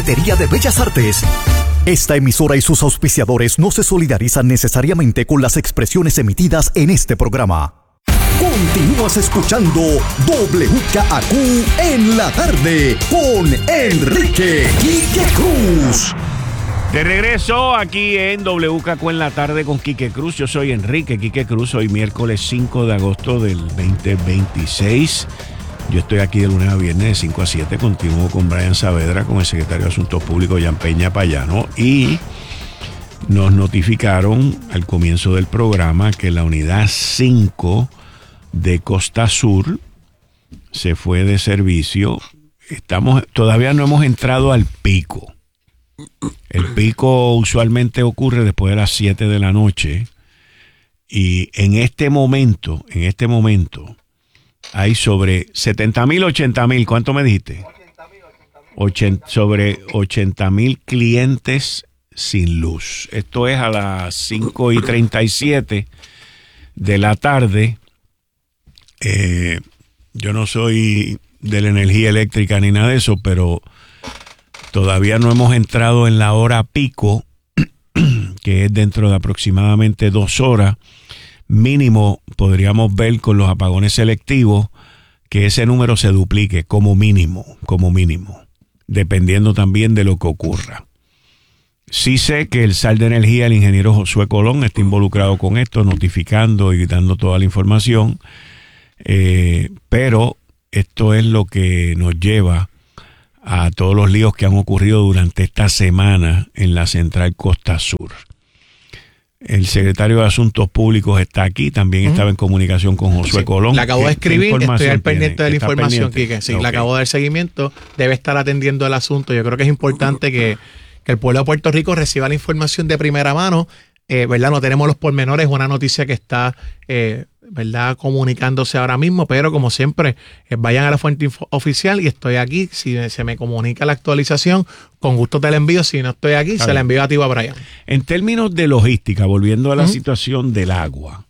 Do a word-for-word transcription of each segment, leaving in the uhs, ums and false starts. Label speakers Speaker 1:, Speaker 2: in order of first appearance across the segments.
Speaker 1: Secretaría de Bellas Artes. Esta emisora y sus auspiciadores no se solidarizan necesariamente con las expresiones emitidas en este programa. Continúas escuchando W K A Q en la tarde con Enrique Quique Cruz.
Speaker 2: De regreso aquí en W K A Q en la tarde con Quique Cruz. Yo soy Enrique Quique Cruz. Hoy miércoles cinco de agosto del veinte veintiséis. Yo estoy aquí de lunes a viernes de cinco a siete. Continúo con Brian Saavedra, con el secretario de Asuntos Públicos, Jan Peña Payano. Y nos notificaron al comienzo del programa que la unidad cinco de Costa Sur se fue de servicio. Estamos, todavía no hemos entrado al pico. El pico usualmente ocurre después de las siete de la noche. Y en este momento, en este momento, hay sobre setenta mil, ochenta mil, ¿cuánto me dijiste? ochenta, sobre ochenta mil clientes sin luz. Esto es a las cinco y treinta y siete de la tarde. Eh, yo no soy de la energía eléctrica ni nada de eso, pero todavía no hemos entrado en la hora pico, que es dentro de aproximadamente dos horas. Mínimo podríamos ver con los apagones selectivos que ese número se duplique como mínimo, como mínimo, dependiendo también de lo que ocurra. Sí sé que el S A L de Energía, el ingeniero Josué Colón, está involucrado con esto, notificando y dando toda la información, eh, pero esto es lo que nos lleva a todos los líos que han ocurrido durante esta semana en la Central Costa Sur. El secretario de Asuntos Públicos está aquí, también uh-huh. estaba en comunicación con Josué
Speaker 3: sí,
Speaker 2: Colón.
Speaker 3: La acabo de escribir, estoy al pendiente de la información, Quique. Sí,
Speaker 2: okay.
Speaker 3: Le acabo de dar seguimiento, debe estar atendiendo el asunto. Yo creo que es importante que, que el pueblo de Puerto Rico reciba la información de primera mano. Eh, ¿verdad? No tenemos los pormenores, es una noticia que está eh, ¿verdad? comunicándose ahora mismo, pero como siempre, eh, vayan a la fuente info- oficial y estoy aquí. Si se me comunica la actualización, con gusto te la envío. Si no estoy aquí, a se ver. la envío a ti o a Brian.
Speaker 2: En términos de logística, volviendo a la uh-huh. situación del agua,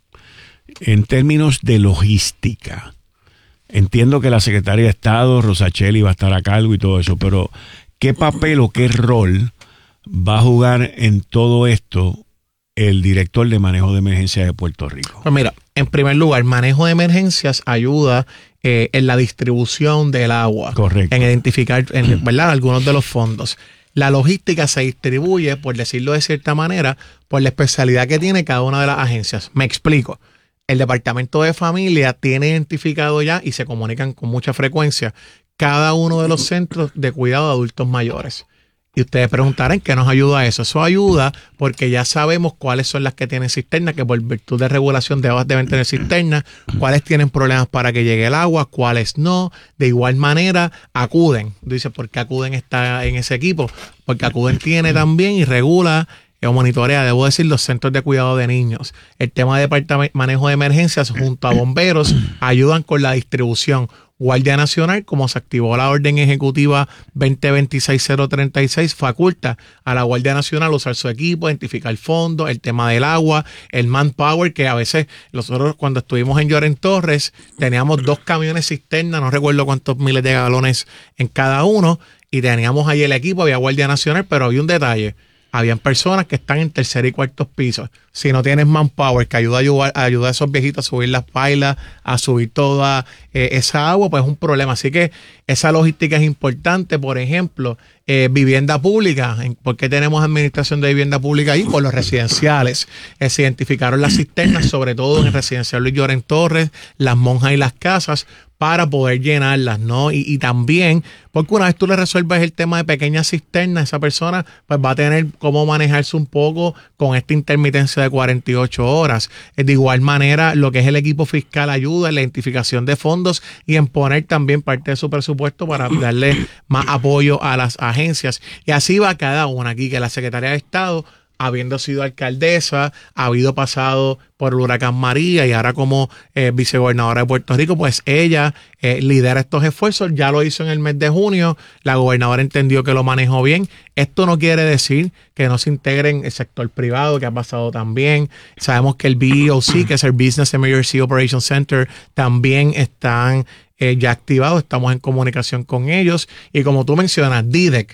Speaker 2: en términos de logística, entiendo que la secretaria de Estado, Rosacheli, va a estar a cargo y todo eso, pero ¿qué papel o qué rol va a jugar en todo esto el director de manejo de emergencias de Puerto Rico?
Speaker 3: Pues mira, en primer lugar, manejo de emergencias ayuda eh, en la distribución del agua.
Speaker 2: Correcto.
Speaker 3: En identificar, en, ¿verdad? algunos de los fondos. La logística se distribuye, por decirlo de cierta manera, por la especialidad que tiene cada una de las agencias. Me explico. El Departamento de Familia tiene identificado ya, y se comunican con mucha frecuencia, cada uno de los centros de cuidado de adultos mayores. Y ustedes preguntarán ¿qué nos ayuda eso? Eso ayuda porque ya sabemos cuáles son las que tienen cisterna, que por virtud de regulación deben tener cisterna, cuáles tienen problemas para que llegue el agua, cuáles no. De igual manera, Acuden. Dice, ¿por qué Acuden está en ese equipo? Porque Acuden tiene también y regula o monitorea, debo decir, los centros de cuidado de niños. El tema de departamento, manejo de emergencias junto a bomberos ayudan con la distribución. Guardia Nacional, como se activó la orden ejecutiva veinte veintiséis cero treinta y seis, faculta a la Guardia Nacional usar su equipo, identificar fondos, el tema del agua, el manpower, que a veces nosotros cuando estuvimos en Lloren Torres teníamos dos camiones cisterna, no recuerdo cuántos miles de galones en cada uno, y teníamos ahí el equipo, había Guardia Nacional, pero había un detalle. Habían personas que están en tercer y cuartos pisos. Si no tienes manpower que ayuda a ayudar, a ayudar a esos viejitos a subir las pailas, a subir toda eh, esa agua, pues es un problema. Así que esa logística es importante. Por ejemplo, eh, vivienda pública. ¿Por qué tenemos administración de vivienda pública ahí? Por los residenciales. Eh, se identificaron las cisternas, sobre todo en el residencial Luis Lloren Torres, Las Monjas y Las Casas, para poder llenarlas, ¿no? Y, y también, porque una vez tú le resuelves el tema de pequeñas cisternas, esa persona pues va a tener cómo manejarse un poco con esta intermitencia de cuarenta y ocho horas. De igual manera, lo que es el equipo fiscal ayuda en la identificación de fondos y en poner también parte de su presupuesto para darle más apoyo a las agencias. Y así va cada una aquí, que la Secretaría de Estado, habiendo sido alcaldesa, ha habido pasado por el huracán María y ahora como eh, vicegobernadora de Puerto Rico, pues ella eh, lidera estos esfuerzos. Ya lo hizo en el mes de junio, la gobernadora entendió que lo manejó bien. Esto no quiere decir que no se integren el sector privado, que ha pasado también. Sabemos que el B E O C, que es el Business Emergency Operations Center, también están eh, ya activados, estamos en comunicación con ellos. Y como tú mencionas, D I D E C,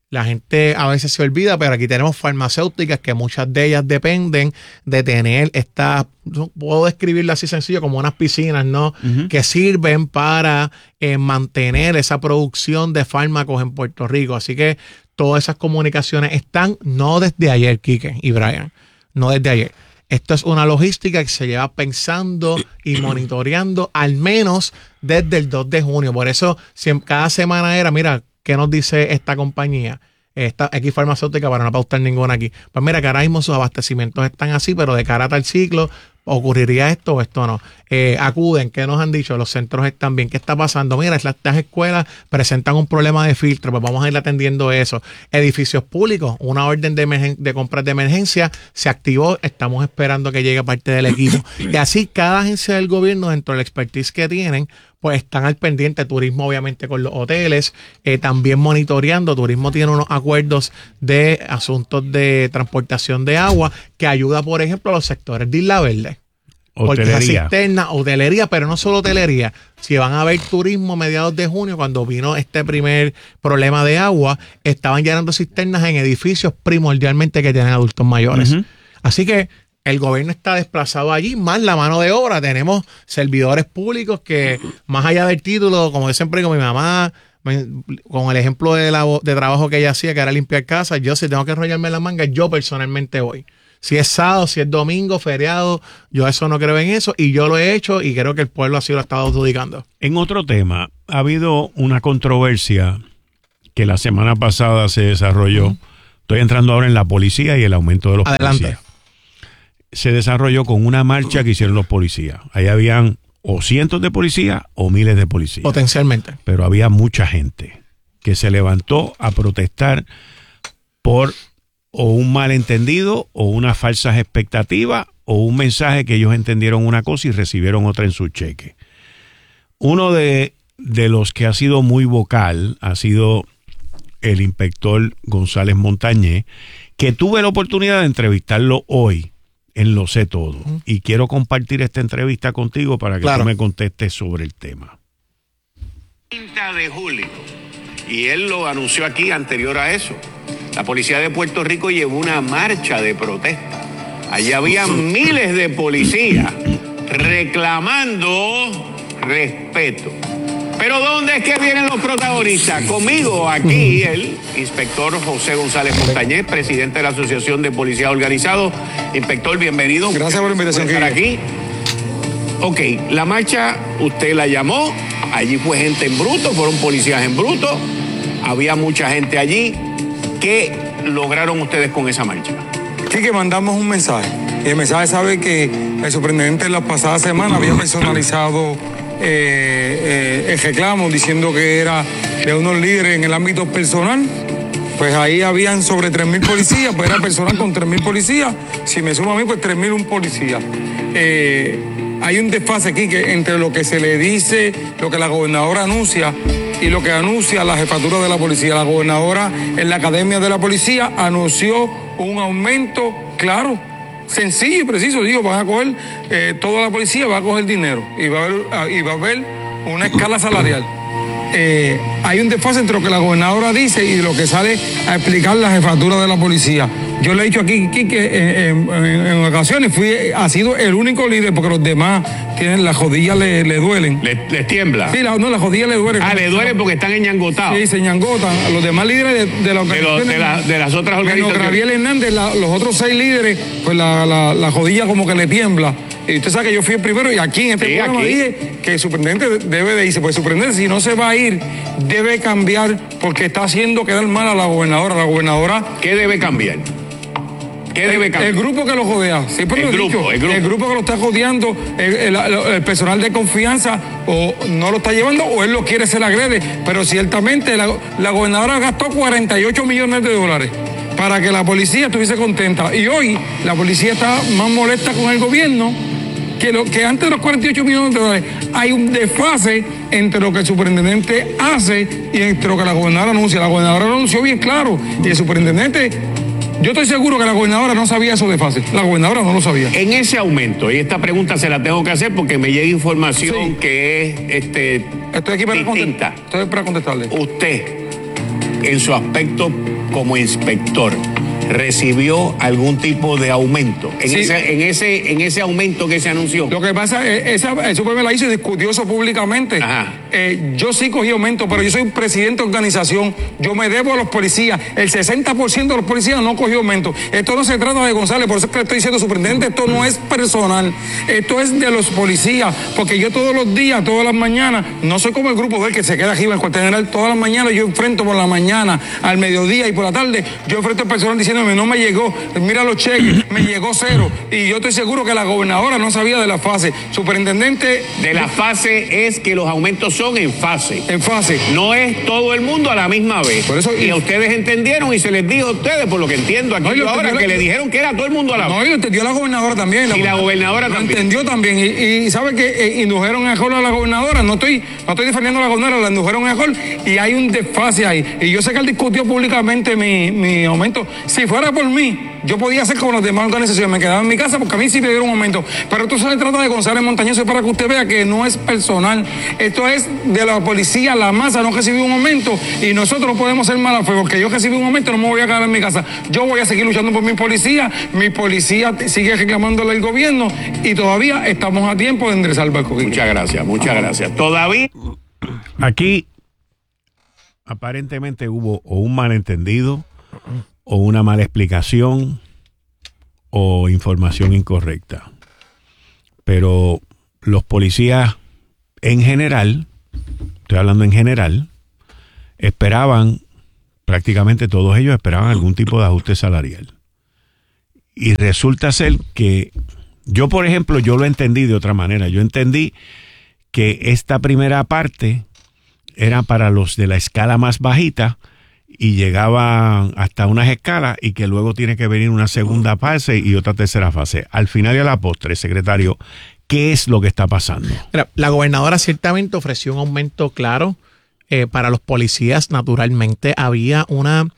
Speaker 3: La gente a veces se olvida, pero aquí tenemos farmacéuticas que muchas de ellas dependen de tener estas, puedo describirlo así sencillo, como unas piscinas, ¿no? Uh-huh. Que sirven para eh, mantener esa producción de fármacos en Puerto Rico. Así que todas esas comunicaciones están, no desde ayer, Quique y Brian, no desde ayer. Esto es una logística que se lleva pensando y monitoreando al menos desde el dos de junio. Por eso, si cada semana era, mira, ¿qué nos dice esta compañía? Esta X farmacéutica, para no pautar ninguna aquí. Pues mira, que ahora mismo sus abastecimientos están así, pero de cara a tal ciclo, ¿ocurriría esto o esto no? Eh, acuden, ¿qué nos han dicho? Los centros están bien. ¿Qué está pasando? Mira, estas escuelas presentan un problema de filtro, pues vamos a ir atendiendo eso. Edificios públicos, una orden de, emergen- de compras de emergencia se activó, estamos esperando que llegue parte del equipo. Y así cada agencia del gobierno, dentro del expertise que tienen, pues están al pendiente. Turismo, obviamente, con los hoteles, eh, también monitoreando. Turismo tiene unos acuerdos de asuntos de transportación de agua que ayuda, por ejemplo, a los sectores de Isla Verde. Porque esa cisterna, hotelería, pero no solo hotelería. Si van a ver turismo a mediados de junio, cuando vino este primer problema de agua, estaban llenando cisternas en edificios primordialmente que tienen adultos mayores. Uh-huh. Así que el gobierno está desplazado allí, más la mano de obra. Tenemos servidores públicos que, más allá del título, como yo siempre digo, mi mamá, con el ejemplo de, la, de trabajo que ella hacía, que era limpiar casas, yo si tengo que enrollarme la manga, yo personalmente voy. Si es sábado, si es domingo, feriado, yo eso no creo en eso y yo lo he hecho y creo que el pueblo así lo ha estado adjudicando.
Speaker 2: En otro tema, ha habido una controversia que la semana pasada se desarrolló. Uh-huh. Estoy entrando ahora en la policía y el aumento de los
Speaker 3: Adelante.
Speaker 2: policías. Se desarrolló con una marcha que hicieron los policías. Ahí habían o cientos de policías o miles de policías.
Speaker 3: Potencialmente.
Speaker 2: Pero había mucha gente que se levantó a protestar por o un malentendido o unas falsas expectativas o un mensaje que ellos entendieron una cosa y recibieron otra en su cheque. Uno de, de los que ha sido muy vocal ha sido el inspector González Montañez, que tuve la oportunidad de entrevistarlo hoy en Lo Sé Todo. Uh-huh. Y quiero compartir esta entrevista contigo para que claro. tú me contestes sobre el tema.
Speaker 4: treinta de julio, y él lo anunció aquí anterior a eso. La policía de Puerto Rico llevó una marcha de protesta. Allí había miles de policías reclamando respeto. Pero ¿dónde es que vienen los protagonistas? Conmigo aquí el inspector José González Montañez, presidente de la Asociación de Policías Organizados. Inspector, bienvenido.
Speaker 5: Gracias por la invitación.
Speaker 4: Por estar aquí. Ok, la marcha usted la llamó. Allí fue gente en bruto, fueron policías en bruto. Había mucha gente allí. ¿Qué lograron ustedes con esa marcha?
Speaker 5: Sí, que mandamos un mensaje. Y el mensaje sabe que el superintendente en la pasada semana había personalizado eh, eh, el reclamo diciendo que era de unos líderes en el ámbito personal. Pues ahí habían sobre tres mil policías, pues era personal con tres mil policías. Si me suma a mí, pues tres mil un policía. Eh, hay un desfase aquí que entre lo que se le dice, lo que la gobernadora anuncia y lo que anuncia la jefatura de la policía. La gobernadora en la Academia de la Policía anunció un aumento, claro, sencillo y preciso. Digo, van a coger, eh, toda la policía va a coger dinero y va a haber, y va a haber una escala salarial. Eh, hay un desfase entre lo que la gobernadora dice y lo que sale a explicar la jefatura de la policía. Yo le he dicho aquí, aquí que en, en, en ocasiones fui, ha sido el único líder porque los demás tienen las rodillas le, le duelen.
Speaker 4: ¿Les, les tiembla?
Speaker 5: Sí, la, no, las rodillas le duelen.
Speaker 4: Ah, le duelen porque están enñangotados.
Speaker 5: Sí, se ñangotan. A los demás líderes de, de la organización.
Speaker 4: De, lo, de, la, de las otras organizaciones.
Speaker 5: Gabriel Hernández, la, los otros seis líderes, pues la, la, la rodilla como que le tiembla. Y usted sabe que yo fui el primero y aquí en este
Speaker 4: sí,
Speaker 5: programa
Speaker 4: aquí.
Speaker 5: dije que el superintendente debe de irse. Pues el superintendente, si no se va a ir, debe cambiar porque está haciendo quedar mal a la gobernadora. La gobernadora...
Speaker 4: ¿Qué debe cambiar? ¿Qué
Speaker 5: el,
Speaker 4: debe cambiar?
Speaker 5: El grupo que lo rodea. Siempre
Speaker 4: el,
Speaker 5: lo he
Speaker 4: grupo,
Speaker 5: dicho,
Speaker 4: el grupo.
Speaker 5: El grupo que lo está rodeando, el, el, el personal de confianza, o no lo está llevando o él lo quiere, se le agrede. Pero ciertamente la, la gobernadora gastó cuarenta y ocho millones de dólares para que la policía estuviese contenta. Y hoy la policía está más molesta con el gobierno que, lo, que antes de los cuarenta y ocho millones de dólares. Hay un desfase entre lo que el superintendente hace y entre lo que la gobernadora anuncia. La gobernadora lo anunció bien claro y el superintendente... Yo estoy seguro que la gobernadora no sabía eso de fácil. La gobernadora no lo sabía.
Speaker 4: En ese aumento, y esta pregunta se la tengo que hacer porque me llega información sí. que es este,
Speaker 5: estoy aquí para
Speaker 4: distinta.
Speaker 5: Estoy para contestarle.
Speaker 4: Usted, en su aspecto como inspector, ¿recibió algún tipo de aumento en,
Speaker 5: Sí.
Speaker 4: ese, en, ese, en ese aumento que se anunció?
Speaker 5: Lo que pasa es que esa, el Supremo la hizo y discutió eso públicamente.
Speaker 4: Ajá.
Speaker 5: Eh, yo sí cogí aumento, pero yo soy presidente de organización. Yo me debo a los policías. El sesenta por ciento de los policías no cogió aumento. Esto no se trata de González, por eso es que le estoy diciendo, superintendente, esto no es personal. Esto es de los policías. Porque yo todos los días, todas las mañanas, no soy como el grupo de él que se queda aquí en el cuartel general. Todas las mañanas yo enfrento por la mañana, al mediodía y por la tarde, yo enfrento al personal diciéndome, no me llegó, mira los cheques, me llegó cero. Y yo estoy seguro que la gobernadora no sabía de la fase. Superintendente...
Speaker 4: De la fase es que los aumentos son en fase.
Speaker 5: En fase.
Speaker 4: No es todo el mundo a la misma vez.
Speaker 5: Por eso-
Speaker 4: y ustedes entendieron y se les dijo a ustedes, por lo que entiendo aquí
Speaker 5: No, yo
Speaker 4: ahora,
Speaker 5: entendí
Speaker 4: que
Speaker 5: la-
Speaker 4: le dijeron que era todo el mundo a la
Speaker 5: No,
Speaker 4: vez.
Speaker 5: y lo entendió la gobernadora también.
Speaker 4: Y la gobernadora
Speaker 5: lo
Speaker 4: también.
Speaker 5: entendió también. Y, y sabe que eh, indujeron a error a la gobernadora. No estoy, no estoy defendiendo a la gobernadora, la indujeron a error. Y hay un desfase ahí. Y yo sé que él discutió públicamente mi, mi aumento. Si fuera por mí, yo podía hacer como las demás organizaciones. Me quedaba en mi casa porque a mí sí me dieron un aumento. Pero esto se trata de González Montañez para que usted vea que no es personal. Esto es de la policía, la masa no recibió un aumento. Y nosotros no podemos ser mala fe porque yo recibí un aumento, no me voy a quedar en mi casa. Yo voy a seguir luchando por mi policía. Mi policía sigue reclamándole al gobierno y todavía estamos a tiempo de enderezar el barco.
Speaker 4: Muchas gracias, muchas gracias. Todavía...
Speaker 2: Aquí aparentemente hubo o un malentendido o una mala explicación o información incorrecta. Pero los policías en general, estoy hablando en general, esperaban, prácticamente todos ellos esperaban algún tipo de ajuste salarial. Y resulta ser que yo, por ejemplo, yo lo entendí de otra manera. Yo entendí que esta primera parte era para los de la escala más bajita y llegaban hasta unas escalas y que luego tiene que venir una segunda fase y otra tercera fase. Al final y a la postre, secretario, ¿qué es lo que está pasando?
Speaker 3: Mira, la gobernadora ciertamente ofreció un aumento claro eh, para los policías. Naturalmente había una,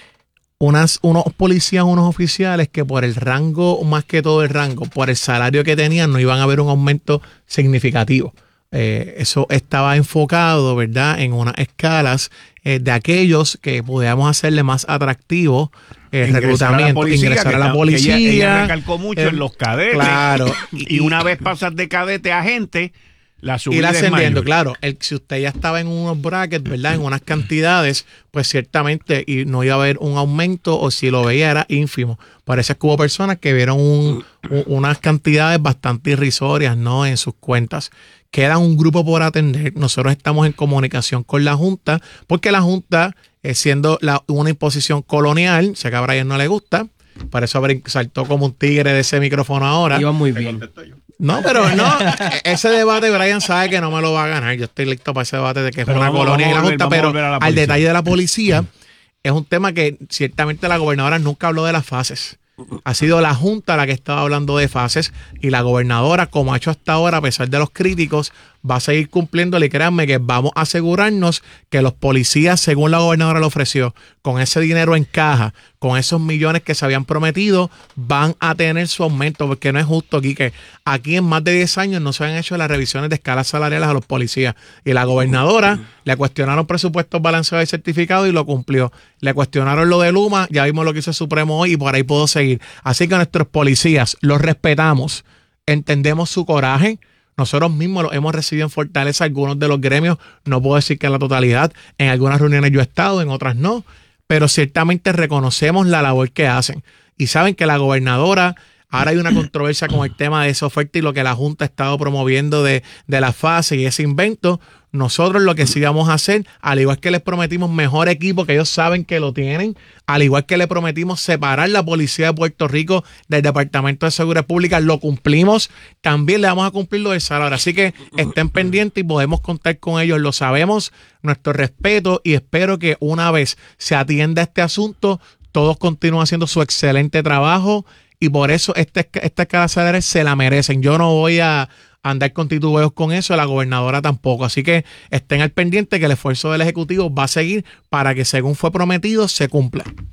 Speaker 3: unas, unos policías, unos oficiales que por el rango, más que todo el rango, por el salario que tenían, no iban a ver un aumento significativo. Eh, eso estaba enfocado, ¿verdad?, en unas escalas eh, de aquellos que podíamos hacerle más atractivo el
Speaker 2: Ingresar
Speaker 3: reclutamiento,
Speaker 2: a la policía,
Speaker 3: ingresar
Speaker 2: que
Speaker 3: a la
Speaker 2: está- que
Speaker 3: policía.
Speaker 2: Ella, ella recalcó mucho
Speaker 3: eh,
Speaker 2: en los cadetes.
Speaker 3: Claro.
Speaker 2: Y, y una vez pasas de cadete a agente, la
Speaker 3: Ir
Speaker 2: subida es
Speaker 3: ascendiendo,
Speaker 2: mayor.
Speaker 3: claro. El, si usted ya estaba en unos brackets, ¿verdad? En unas cantidades, pues ciertamente y no iba a haber un aumento o si lo veía era ínfimo. Parece que hubo personas que vieron un, un, unas cantidades bastante irrisorias, ¿no?, en sus cuentas. Queda un grupo por atender. Nosotros estamos en comunicación con la Junta porque la Junta, eh, siendo la, una imposición colonial, sé que a Brian no le gusta, por eso saltó como un tigre de ese micrófono ahora.
Speaker 6: Iba muy bien.
Speaker 3: No, pero no, ese debate Brian sabe que no me lo va a ganar. Yo estoy listo para ese debate de que es
Speaker 2: Pero
Speaker 3: una
Speaker 2: vamos-
Speaker 3: colonia y
Speaker 2: vamos
Speaker 3: la
Speaker 2: a volver-
Speaker 3: Junta,
Speaker 2: vamos a
Speaker 3: pero
Speaker 2: volver a la
Speaker 3: al
Speaker 2: policía.
Speaker 3: detalle de la policía, es un tema que ciertamente la gobernadora nunca habló de las fases. Ha sido la Junta la que estaba hablando de fases y la gobernadora, como ha hecho hasta ahora, a pesar de los críticos, va a seguir cumpliéndole. Créanme que vamos a asegurarnos que los policías, según la gobernadora le ofreció, con ese dinero en caja, con esos millones que se habían prometido, van a tener su aumento, porque no es justo aquí que aquí en más de diez años no se han hecho las revisiones de escalas salariales a los policías. Y la gobernadora le cuestionaron presupuestos balanceados y certificados y lo cumplió. Le cuestionaron lo de Luma, ya vimos lo que hizo el Supremo hoy y por ahí puedo seguir. Así que nuestros policías los respetamos, entendemos su coraje. Nosotros mismos los hemos recibido en Fortaleza, algunos de los gremios, no puedo decir que en la totalidad, en algunas reuniones yo he estado, en otras no, pero ciertamente reconocemos la labor que hacen. Y saben que la gobernadora, ahora hay una controversia con el tema de esa oferta y lo que la Junta ha estado promoviendo de, de la fase y ese invento. Nosotros lo que sí vamos a hacer, al igual que les prometimos mejor equipo, que ellos saben que lo tienen, al igual que le prometimos separar la policía de Puerto Rico del Departamento de Seguridad Pública, lo cumplimos, también le vamos a cumplir lo del salario. Así que estén pendientes y podemos contar con ellos, lo sabemos, nuestro respeto y espero que una vez se atienda este asunto, todos continúen haciendo su excelente trabajo y por eso este, esta escala salarial se la merecen. Yo no voy a andar con titubeos con eso, la gobernadora tampoco. Así que estén al pendiente que el esfuerzo del Ejecutivo va a seguir para que, según fue prometido, se cumpla.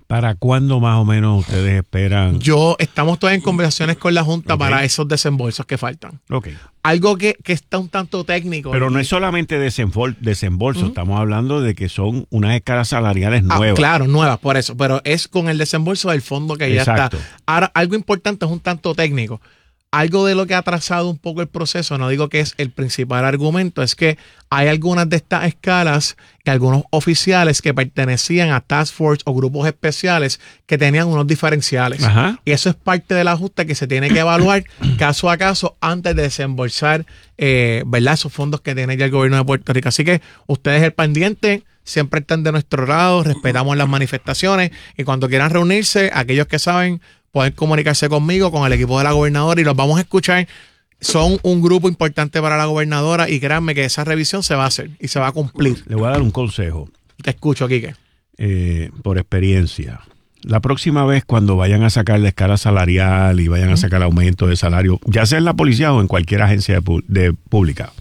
Speaker 2: ¿Para cuándo más o menos ustedes esperan?
Speaker 3: Yo, estamos todavía en conversaciones con la Junta
Speaker 2: Okay.
Speaker 3: para esos desembolsos que faltan.
Speaker 2: Ok.
Speaker 3: Algo que, que está un tanto técnico.
Speaker 2: Pero
Speaker 3: y-
Speaker 2: no es solamente desembolso, desembolso.
Speaker 3: Ujú.
Speaker 2: Estamos hablando de que son unas escalas salariales
Speaker 3: Ah,
Speaker 2: nuevas.
Speaker 3: claro, nuevas, por eso. Pero es con el desembolso del fondo que ya
Speaker 2: Exacto.
Speaker 3: está. Ahora, algo importante es un tanto técnico. Algo de lo que ha atrasado un poco el proceso, no digo que es el principal argumento, es que hay algunas de estas escalas que algunos oficiales que pertenecían a task force o grupos especiales que tenían unos diferenciales.
Speaker 2: Ajá.
Speaker 3: Y eso es parte del ajuste que se tiene que evaluar caso a caso antes de desembolsar eh, ¿verdad? Esos fondos que tiene ya el gobierno de Puerto Rico. Así que ustedes el pendiente siempre están de nuestro lado, respetamos las manifestaciones y cuando quieran reunirse, aquellos que saben pueden comunicarse conmigo, con el equipo de la gobernadora y los vamos a escuchar. Son un grupo importante para la gobernadora y créanme que esa revisión se va a hacer y se va a cumplir.
Speaker 2: Le voy a dar un consejo.
Speaker 3: Te escucho, Quique.
Speaker 2: eh, por experiencia. La próxima vez cuando vayan a sacar la escala salarial y vayan a sacar aumento de salario, ya sea en la policía o en cualquier agencia de, pu- de pública,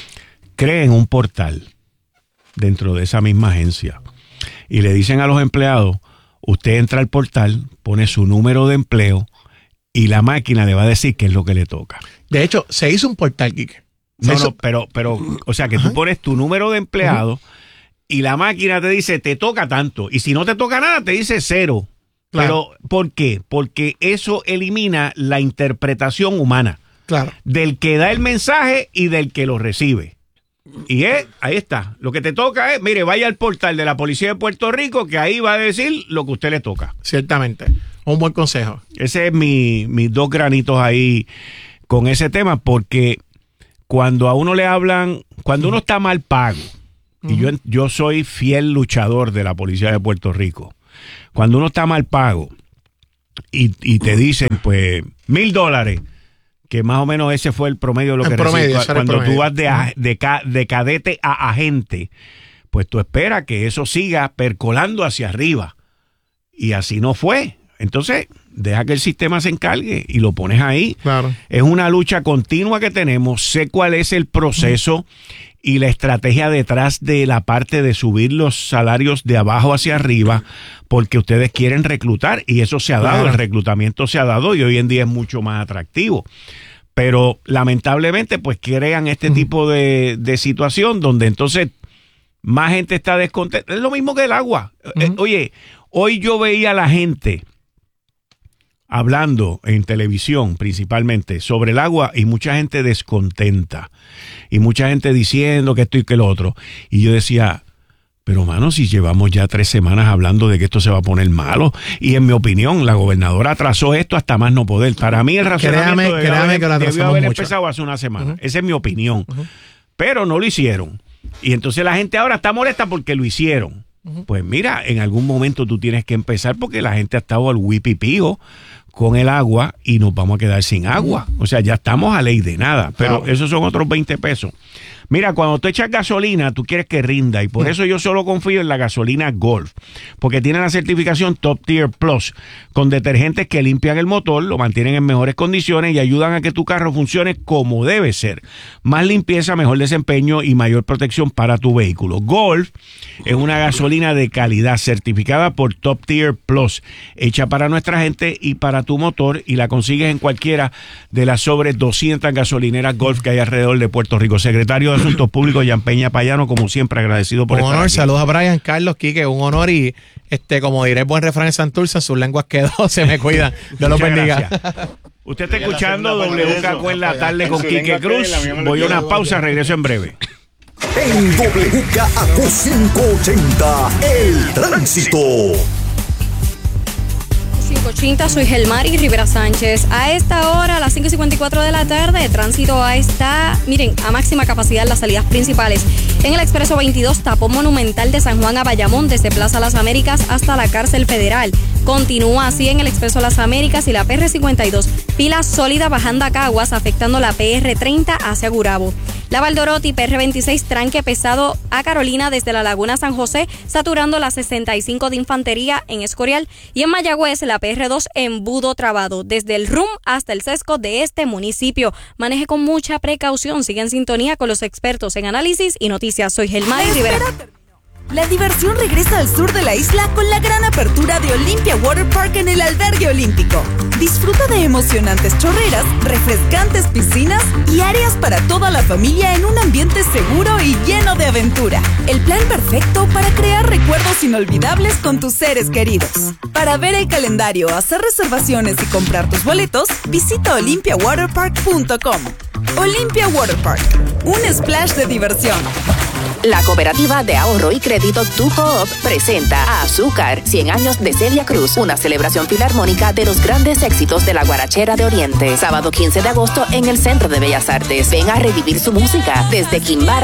Speaker 2: creen un portal dentro de esa misma agencia y le dicen a los empleados, usted entra al portal, pone su número de empleo y la máquina le va a decir qué es lo que le toca.
Speaker 3: De hecho, se hizo un portal, Quique. Se
Speaker 2: No,
Speaker 3: hizo-
Speaker 2: no, pero, pero, o sea que tú pones tu número de empleado y la máquina te dice, te toca tanto. Y si no te toca nada, te dice cero.
Speaker 3: Claro.
Speaker 2: Pero, ¿por qué? Porque eso elimina la interpretación humana
Speaker 3: Claro.
Speaker 2: del que da el mensaje y del que lo recibe. Y es, ahí está. Lo que te toca es, mire, vaya al portal de la Policía de Puerto Rico, que ahí va a decir lo que usted le toca.
Speaker 3: Ciertamente. Un buen consejo.
Speaker 2: Ese es mi, mis dos granitos ahí con ese tema, porque cuando a uno le hablan, cuando uno está mal pago, y yo, yo soy fiel luchador de la Policía de Puerto Rico, cuando uno está mal pago y, y te dicen, pues, mil dólares, que más o menos ese fue el promedio de lo
Speaker 3: En
Speaker 2: que
Speaker 3: promedio,
Speaker 2: recibí.
Speaker 3: ese era el
Speaker 2: Cuando tú
Speaker 3: promedio.
Speaker 2: vas de, a- de, ca- de cadete a agente, pues tú esperas que eso siga percolando hacia arriba. Y así no fue. Entonces, deja que el sistema se encargue y lo pones ahí.
Speaker 3: Claro.
Speaker 2: Es una lucha continua que tenemos. Sé cuál es el proceso y la estrategia detrás de la parte de subir los salarios de abajo hacia arriba, porque ustedes quieren reclutar y eso se ha dado,
Speaker 3: Claro.
Speaker 2: el reclutamiento se ha dado y hoy en día es mucho más atractivo. Pero lamentablemente pues crean este tipo de, de situación donde entonces más gente está descontenta. Es lo mismo que el agua. Eh, Oye, hoy yo veía a la gente hablando en televisión principalmente sobre el agua y mucha gente descontenta y mucha gente diciendo que esto y que lo otro. Y yo decía, pero mano, si llevamos ya tres semanas hablando de que esto se va a poner malo y en mi opinión la gobernadora atrasó esto hasta más no poder. Para mí el razonamiento
Speaker 3: Créame-
Speaker 2: debió
Speaker 3: créame
Speaker 2: haber,
Speaker 3: que lo
Speaker 2: debió
Speaker 3: atrasamos
Speaker 2: haber
Speaker 3: mucho.
Speaker 2: empezado hace una semana. Esa es mi opinión. Pero no lo hicieron. Y entonces la gente ahora está molesta porque lo hicieron. Pues mira, en algún momento tú tienes que empezar porque la gente ha estado al whipipío con el agua y nos vamos a quedar sin agua. O sea, ya estamos a ley de nada, pero
Speaker 3: Claro.
Speaker 2: esos son otros veinte pesos. Mira, cuando tú echas gasolina, tú quieres que rinda y por eso yo solo confío en la gasolina Golf, porque tiene la certificación Top Tier Plus, con detergentes que limpian el motor, lo mantienen en mejores condiciones y ayudan a que tu carro funcione como debe ser. Más limpieza, mejor desempeño y mayor protección para tu vehículo. Golf es una gasolina de calidad certificada por Top Tier Plus, hecha para nuestra gente y para tu motor, y la consigues en cualquiera de las sobre doscientas gasolineras Golf que hay alrededor de Puerto Rico. Secretario de Asuntos Públicos, Jan Peña Payano, como siempre, agradecido por
Speaker 3: Un
Speaker 2: estar
Speaker 3: honor,
Speaker 2: aquí.
Speaker 3: saludos a Brian, Carlos, Quique, un honor y este, como diré el buen refrán en Santurce, en sus lenguas quedó, se me cuidan. Dios los
Speaker 2: Muchas
Speaker 3: bendiga.
Speaker 2: gracias. Usted está
Speaker 6: Oye, la
Speaker 2: escuchando
Speaker 6: segunda parte de
Speaker 2: W K
Speaker 6: eso.
Speaker 2: Q en la tarde
Speaker 6: En
Speaker 2: con
Speaker 6: su
Speaker 2: Quique
Speaker 6: lengua
Speaker 2: Cruz.
Speaker 6: que la mía me lo
Speaker 2: Voy a una
Speaker 6: quiero
Speaker 2: pausa, regreso en breve.
Speaker 1: En W K A Q quinientos ochenta, el tránsito.
Speaker 7: quinientos ochenta, soy Gelmari Rivera Sánchez. A esta hora, a las cinco y cincuenta y cuatro de la tarde, el tránsito a está, miren, a máxima capacidad en las salidas principales. En el Expreso veintidós, tapón monumental de San Juan a Bayamón, desde Plaza Las Américas hasta la Cárcel Federal. Continúa así en el Expreso Las Américas y la P R cincuenta y dos, fila sólida bajando a Caguas, afectando la P R treinta hacia Gurabo. La Valdoroti, P R veintiséis, tranque pesado a Carolina desde la Laguna San José, saturando la sesenta y cinco de Infantería en Escorial. Y en Mayagüez, la P R dos, embudo trabado, desde el R U M hasta el sesco de este municipio. Maneje con mucha precaución, sigue en sintonía con los expertos en análisis y noticias. Soy Gelmari Rivera.
Speaker 6: La diversión regresa al sur de la isla con la gran apertura de Olympia Water Park en el Albergue Olímpico. Disfruta de emocionantes chorreras, refrescantes piscinas y áreas para toda la familia en un ambiente seguro y lleno de aventura. El plan perfecto para crear recuerdos inolvidables con tus seres queridos. Para ver el calendario, hacer reservaciones y comprar tus boletos, visita olympia water park punto com. Olympia Water Park, un splash de diversión.
Speaker 8: La Cooperativa de Ahorro y Crédito Tu Coop presenta a Azúcar, cien años de Celia Cruz, una celebración filarmónica de los grandes éxitos de la guarachera de Oriente. Sábado quince de agosto en el Centro de Bellas Artes. Ven a revivir su música desde Quimbara